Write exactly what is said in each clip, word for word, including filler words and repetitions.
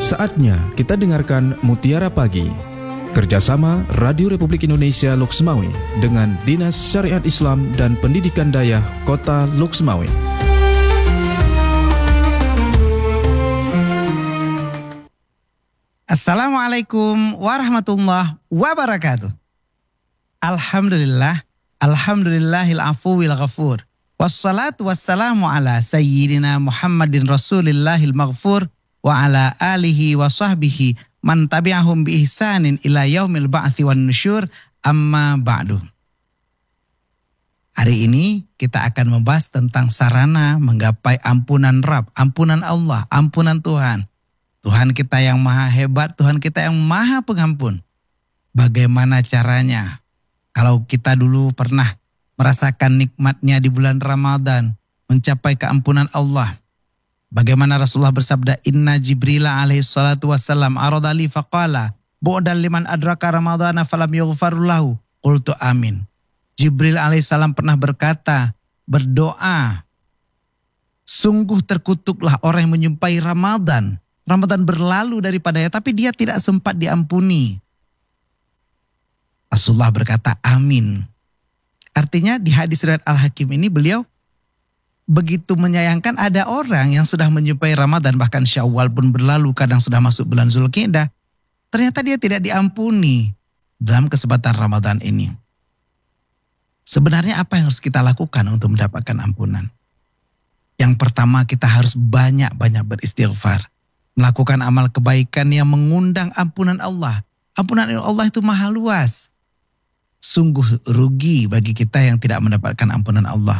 Saatnya kita dengarkan Mutiara Pagi, kerjasama Radio Republik Indonesia Loksmawe dengan Dinas Syariat Islam dan Pendidikan Dayah Kota Loksmawe. Assalamualaikum warahmatullahi wabarakatuh. Alhamdulillah, alhamdulillahil afuwil ghafur. Wassalatu wassalamu ala sayyidina Muhammadin Rasulillahil maghfur wa ala alihi wa sahbihi man tabi'ahum bi ihsanin ila yaumil ba'thi wan nusyur, amma ba'du. Hari ini kita akan membahas tentang sarana menggapai ampunan Rabb, ampunan Allah, ampunan Tuhan. Tuhan kita yang maha hebat, Tuhan kita yang maha pengampun. Bagaimana caranya? Kalau kita dulu pernah merasakan nikmatnya di bulan Ramadan, mencapai keampunan Allah. Bagaimana Rasulullah bersabda, Inna Jibril alaihi salatu wassalam aradali faqala, bu'dan liman adraka Ramadana falam yughfarullahu, qultu amin. Jibril alaihi salam pernah berkata, berdoa, sungguh terkutuklah orang yang menyumpai Ramadan. Ramadan berlalu daripadanya, tapi dia tidak sempat diampuni. Rasulullah berkata, amin. Artinya di hadis riwayat Al-Hakim ini beliau begitu menyayangkan ada orang yang sudah menyumpai Ramadan, bahkan Syawal pun berlalu, kadang sudah masuk bulan Zulqa'dah. Ternyata dia tidak diampuni dalam kesempatan Ramadan ini. Sebenarnya apa yang harus kita lakukan untuk mendapatkan ampunan? Yang pertama, kita harus banyak-banyak beristighfar. Melakukan amal kebaikan yang mengundang ampunan Allah. Ampunan Allah itu maha luas. Sungguh rugi bagi kita yang tidak mendapatkan ampunan Allah.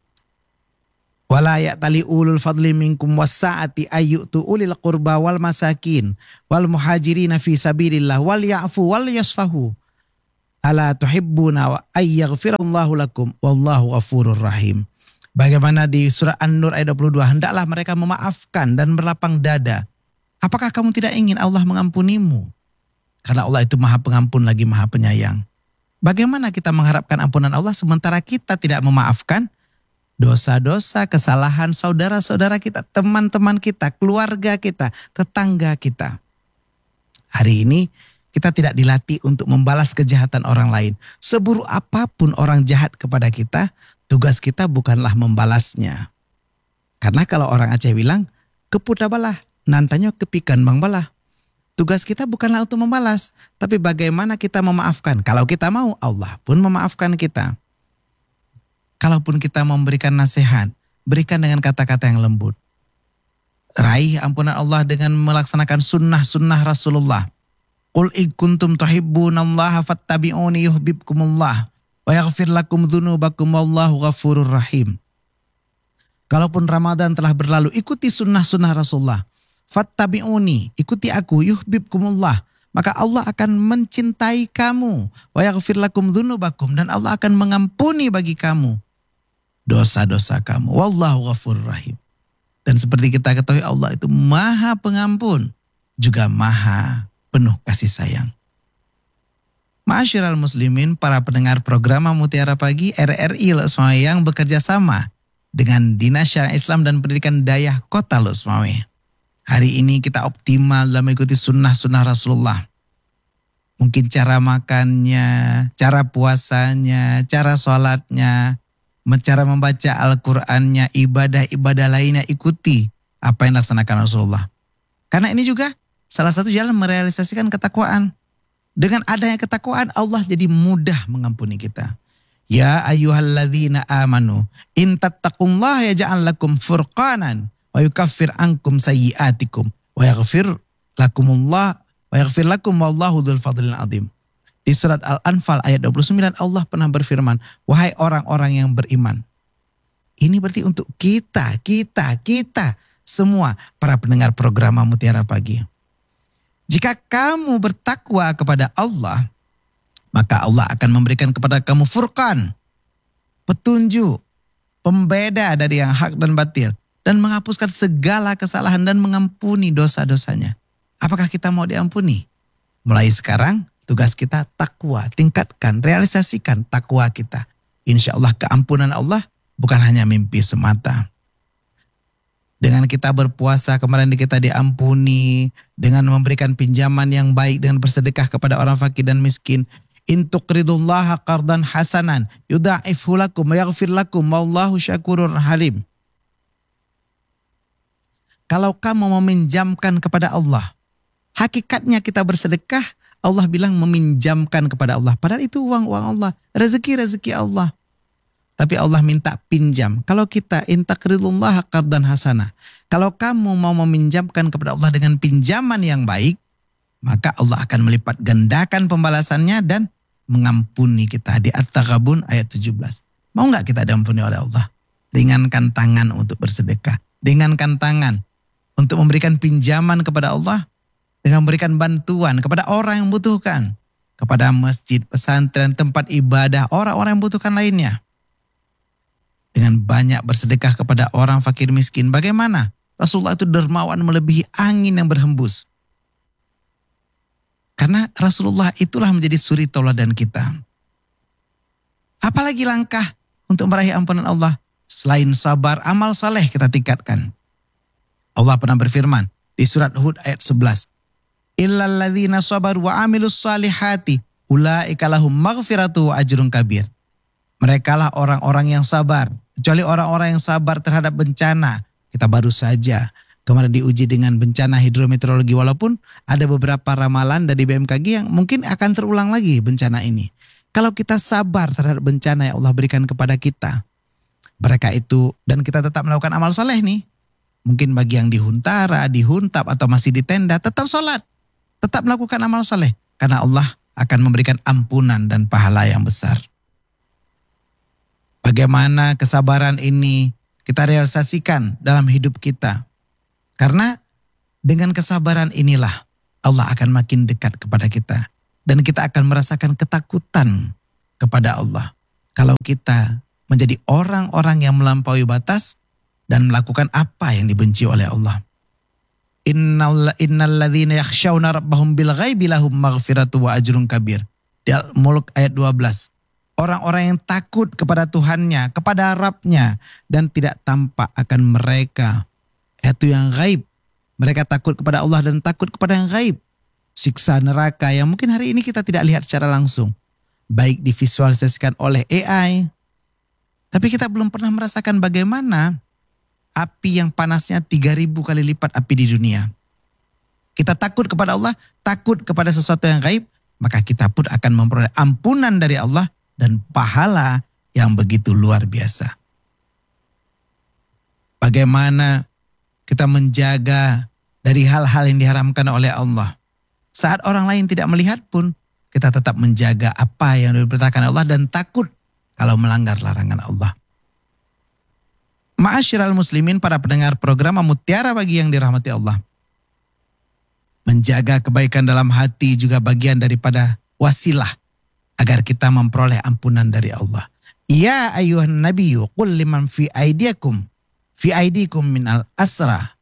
Wala ya'tali ulul fadli minkum wasa'ati ayyutu ulil qurba wal masakin wal muhajirina fi sabilillah wal ya'fu wal yasfahu. Ala tuhibbuna wa ayyaghfirallahu lakum wallahu ghafurur rahim. Bagaimana di surah An-Nur ayat dua puluh dua, hendaklah mereka memaafkan dan berlapang dada. Apakah kamu tidak ingin Allah mengampunimu? Karena Allah itu maha pengampun lagi maha penyayang. Bagaimana kita mengharapkan ampunan Allah sementara kita tidak memaafkan dosa-dosa, kesalahan saudara-saudara kita, teman-teman kita, keluarga kita, tetangga kita. Hari ini kita tidak dilatih untuk membalas kejahatan orang lain. Seburuk apapun orang jahat kepada kita, tugas kita bukanlah membalasnya. Karena kalau orang Aceh bilang, keputa balah, nantanyo kepikan bang balah. Tugas kita bukanlah untuk membalas, tapi bagaimana kita memaafkan. Kalau kita mau, Allah pun memaafkan kita. Kalaupun kita memberikan nasihat, berikan dengan kata-kata yang lembut. Raih ampunan Allah dengan melaksanakan sunnah-sunnah Rasulullah. Qul in kuntum tuhibbunallaha fattabi'uni yuhibbukumullah wa yaghfir lakum dzunubakum wallahu ghafurur rahim. Kalaupun Ramadan telah berlalu, ikuti sunnah-sunnah Rasulullah. Fattabi'uni, ikuti aku, yuhibbukumullah, maka Allah akan mencintai kamu. Wa yaghfir lakum dzunubakum, dan Allah akan mengampuni bagi kamu dosa-dosa kamu. Wallahu ghafurur rahim. Dan seperti kita ketahui, Allah itu maha pengampun, juga maha penuh kasih sayang. Ma'asyiral muslimin, para pendengar program Mutiara Pagi R R I Loksmawe yang bekerja sama dengan Dinas Syariat Islam dan Pendidikan Dayah Kota Loksmawe. Hari ini kita optimal dalam mengikuti sunnah-sunnah Rasulullah. Mungkin cara makannya, cara puasanya, cara sholatnya, cara membaca Al-Qur'annya, ibadah-ibadah lainnya, ikuti apa yang dilaksanakan Rasulullah. Karena ini juga salah satu jalan merealisasikan ketakwaan. Dengan adanya ketakwaan, Allah jadi mudah mengampuni kita. Ya ayyuhalladzina amanu, in tattaqullaha yaj'al lakum furqanan wa yukaffir ankum sayyiatikum wa yaghfir lakumullah wa yaghfir lakum wallahu dzul fadlil azim. Di surat Al-Anfal ayat dua puluh sembilan Allah pernah berfirman, wahai orang-orang yang beriman. Ini berarti untuk kita, kita, kita semua para pendengar program Mutiara Pagi. Jika kamu bertakwa kepada Allah, maka Allah akan memberikan kepada kamu furqan, petunjuk, pembeda dari yang hak dan batil, dan menghapuskan segala kesalahan dan mengampuni dosa-dosanya. Apakah kita mau diampuni? Mulai sekarang tugas kita takwa, tingkatkan, realisasikan takwa kita. Insya Allah keampunan Allah bukan hanya mimpi semata. Dengan kita berpuasa kemarin kita diampuni, dengan memberikan pinjaman yang baik, dengan bersedekah kepada orang fakir dan miskin. In tuqridullaha qardan hasanan yudha'ifhu lakum wa yaghfir lakum wallahu syakurur halim. Kalau kamu meminjamkan kepada Allah, hakikatnya kita bersedekah, Allah bilang meminjamkan kepada Allah. Padahal itu uang-uang Allah, rezeki-rezeki Allah. Tapi Allah minta pinjam. Kalau kita intaqridullaha qardan hasana, kalau kamu mau meminjamkan kepada Allah dengan pinjaman yang baik, maka Allah akan melipat gandakan pembalasannya dan mengampuni kita. Di At-Taghabun ayat tujuh belas. Mau nggak kita diampuni oleh Allah? Ringankan tangan untuk bersedekah. Ringankan tangan untuk memberikan pinjaman kepada Allah dengan memberikan bantuan kepada orang yang membutuhkan, kepada masjid, pesantren, tempat ibadah, orang-orang yang membutuhkan lainnya. Dengan banyak bersedekah kepada orang fakir miskin. Bagaimana? Rasulullah itu dermawan melebihi angin yang berhembus. Karena Rasulullah itulah menjadi suri tauladan kita. Apalagi langkah untuk meraih ampunan Allah? Selain sabar, amal saleh kita tingkatkan. Allah pernah berfirman di surat Hud ayat sebelas. Illal ladzina sabaru wa amilus salihati ulaika lahum maghfiratu wa ajrun kabir. Merekalah orang-orang yang sabar. Kecuali orang-orang yang sabar terhadap bencana. Kita baru saja kemarin diuji dengan bencana hidrometeorologi. Walaupun ada beberapa ramalan dari B M K G yang mungkin akan terulang lagi bencana ini. Kalau kita sabar terhadap bencana yang Allah berikan kepada kita. Mereka itu, dan kita tetap melakukan amal soleh nih. Mungkin bagi yang di Huntara, di Huntap atau masih di tenda, tetap sholat. Tetap melakukan amal soleh. Karena Allah akan memberikan ampunan dan pahala yang besar. Bagaimana kesabaran ini kita realisasikan dalam hidup kita. Karena dengan kesabaran inilah Allah akan makin dekat kepada kita. Dan kita akan merasakan ketakutan kepada Allah. Kalau kita menjadi orang-orang yang melampaui batas dan melakukan apa yang dibenci oleh Allah. Innal ladzina yakhshawna rabbahum bil ghaibi lahum maghfiratu wa ajrun kabir. Di Al-Mulk ayat dua belas. Orang-orang yang takut kepada Tuhannya, kepada Rabb-nya, dan tidak tampak akan mereka. Itu yang gaib. Mereka takut kepada Allah dan takut kepada yang gaib. Siksa neraka yang mungkin hari ini kita tidak lihat secara langsung. Baik divisualisasikan oleh A I. Tapi kita belum pernah merasakan bagaimana api yang panasnya tiga ribu kali lipat api di dunia. Kita takut kepada Allah, takut kepada sesuatu yang gaib, maka kita pun akan memperoleh ampunan dari Allah dan pahala yang begitu luar biasa. Bagaimana kita menjaga dari hal-hal yang diharamkan oleh Allah. Saat orang lain tidak melihat pun, kita tetap menjaga apa yang diperintahkan Allah dan takut kalau melanggar larangan Allah. Ma'asyiral muslimin, para pendengar program Mutiara Pagi yang dirahmati Allah. Menjaga kebaikan dalam hati juga bagian daripada wasilah agar kita memperoleh ampunan dari Allah. Ya ayuhan nabiyyu qul liman fi aidiakum fi aidikum minal asra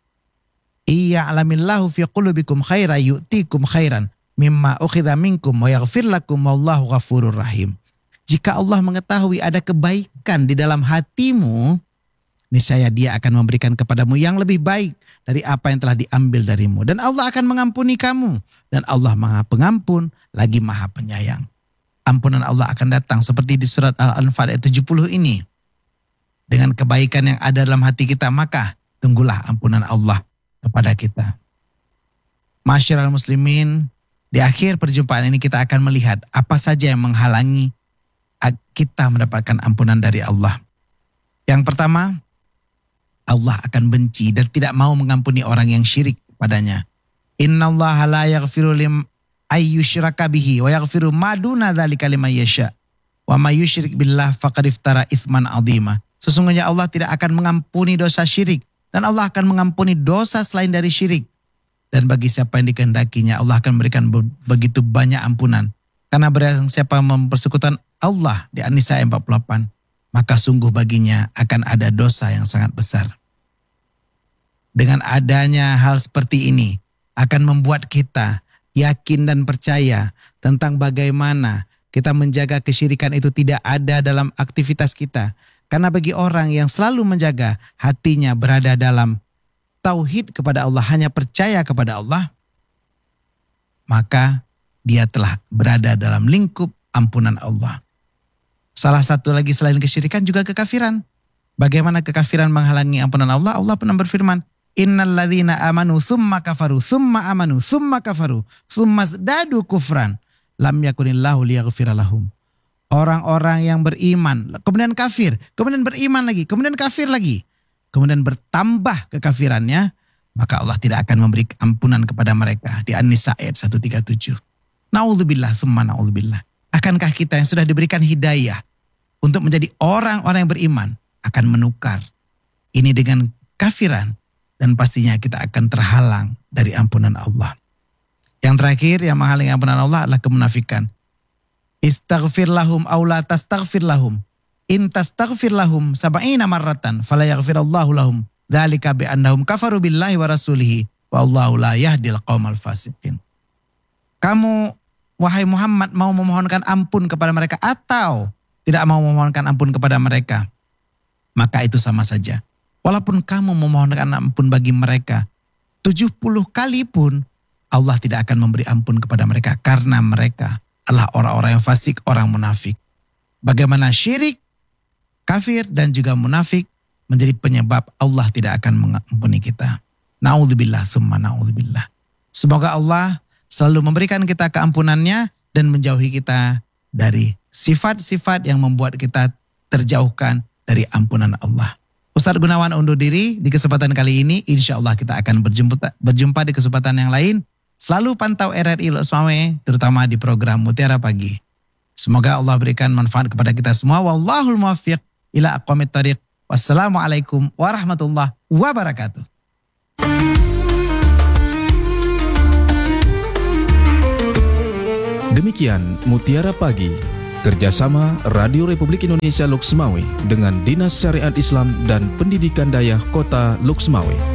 iya alamillahu fi qulubikum khaira yu'tikum khairan mimma ukhidha minkum wa yaghfir lakum wallahu ghafurur rahim. Jika Allah mengetahui ada kebaikan di dalam hatimu, niscaya Dia akan memberikan kepadamu yang lebih baik dari apa yang telah diambil darimu. Dan Allah akan mengampuni kamu. Dan Allah Maha Pengampun lagi Maha Penyayang. Ampunan Allah akan datang seperti di surat Al-Anfal ayat tujuh puluh ini. Dengan kebaikan yang ada dalam hati kita, maka tunggulah ampunan Allah kepada kita. Masyarakat muslimin, di akhir perjumpaan ini kita akan melihat apa saja yang menghalangi kita mendapatkan ampunan dari Allah. Yang pertama, Allah akan benci dan tidak mau mengampuni orang yang syirik padanya. Innallaha la yaghfiru lim ayyushraka bihi wa yaghfiru ma duna dzalika liman yasha. Wa may yusyrik billah faqad iftara itsman 'azima. Sesungguhnya Allah tidak akan mengampuni dosa syirik dan Allah akan mengampuni dosa selain dari syirik. Dan bagi siapa yang dikehendakinya Allah akan memberikan begitu banyak ampunan. Karena barang siapa mempersekutukan Allah di An-Nisa empat puluh delapan, maka sungguh baginya akan ada dosa yang sangat besar. Dengan adanya hal seperti ini akan membuat kita yakin dan percaya tentang bagaimana kita menjaga kesyirikan itu tidak ada dalam aktivitas kita. Karena bagi orang yang selalu menjaga hatinya berada dalam tauhid kepada Allah, hanya percaya kepada Allah, maka dia telah berada dalam lingkup ampunan Allah. Salah satu lagi selain kesyirikan juga kekafiran. Bagaimana kekafiran menghalangi ampunan Allah? Allah pernah berfirman, Innal ladzina amanu summa kafaru summa amanu summa kafaru summa zdadu kufran lam yakunillahu liyaghfira lahum. Orang-orang yang beriman kemudian kafir, kemudian beriman lagi, kemudian kafir lagi, kemudian bertambah kekafirannya, maka Allah tidak akan memberi ampunan kepada mereka. Di An-Nisa ayat seratus tiga puluh tujuh. Na'udzubillah summa na'udzubillah. Akankah kita yang sudah diberikan hidayah untuk menjadi orang-orang yang beriman akan menukar ini dengan kafiran, dan pastinya kita akan terhalang dari ampunan Allah. Yang terakhir yang menghalangi ampunan Allah adalah kemunafikan. Istaghfir lahum aw la tastaghfir lahum. In tastaghfir lahum sab'ina marratan fala yaghfirallahu lahum. Dzalika bi annahum kafaru billahi wa rasulihi wallahu la yahdil qaumal fasiqin. Kamu wahai Muhammad mau memohonkan ampun kepada mereka atau tidak mau memohonkan ampun kepada mereka, maka itu sama saja. Walaupun kamu memohonkan ampun bagi mereka tujuh puluh kali pun, Allah tidak akan memberi ampun kepada mereka karena mereka adalah orang-orang yang fasik, orang munafik. Bagaimana syirik, kafir dan juga munafik menjadi penyebab Allah tidak akan mengampuni kita. Na'udzubillah summa na'udzubillah. Semoga Allah selalu memberikan kita keampunannya dan menjauhi kita dari sifat-sifat yang membuat kita terjauhkan dari ampunan Allah. Ustadz Gunawan undur diri di kesempatan kali ini. Insya Allah kita akan berjumpa, berjumpa di kesempatan yang lain. Selalu pantau R R I Loksmawe, terutama di program Mutiara Pagi. Semoga Allah berikan manfaat kepada kita semua. Wallahul muwaffiq ila aqwamit thariq. Wassalamualaikum warahmatullahi wabarakatuh. Demikian Mutiara Pagi, kerjasama Radio Republik Indonesia Loksmawe dengan Dinas Syariat Islam dan Pendidikan Dayah Kota Loksmawe.